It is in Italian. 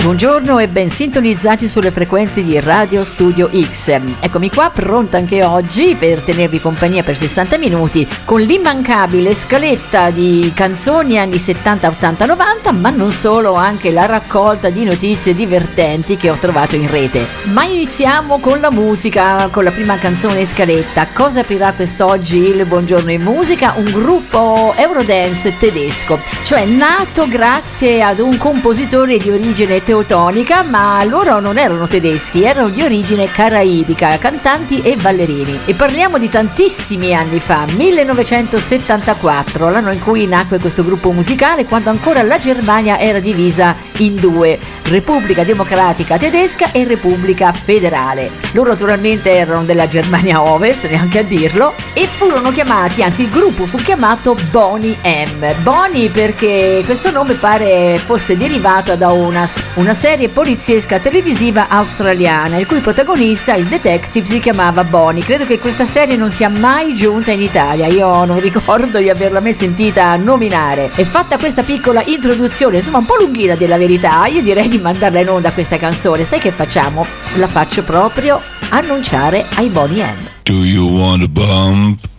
Buongiorno e ben sintonizzati sulle frequenze di Radio Studio X. Eccomi qua, pronta anche oggi per tenervi compagnia per 60 minuti con l'immancabile scaletta di canzoni anni 70, 80, 90, ma non solo, anche la raccolta di notizie divertenti che ho trovato in rete. Ma iniziamo con la musica, con la prima canzone in scaletta. Cosa aprirà quest'oggi il Buongiorno in Musica? Un gruppo Eurodance tedesco, cioè nato grazie ad un compositore di origine teutonica, ma loro non erano tedeschi, erano di origine caraibica, cantanti e ballerini. E parliamo di tantissimi anni fa, 1974, l'anno in cui nacque questo gruppo musicale, quando ancora la Germania era divisa in due, Repubblica Democratica Tedesca e Repubblica Federale. Loro naturalmente erano della Germania Ovest, neanche a dirlo, e furono chiamati, anzi il gruppo fu chiamato Boney M. Boney perché questo nome pare fosse derivato da una serie poliziesca televisiva australiana, il cui protagonista, il detective, si chiamava Boney. Credo che questa serie non sia mai giunta in Italia, io non ricordo di averla mai sentita nominare. E fatta questa piccola introduzione, insomma un po' lunghina della verità, io direi di mandarla in onda questa canzone. Sai che facciamo? La faccio proprio annunciare ai Boney M. Do you want a bump?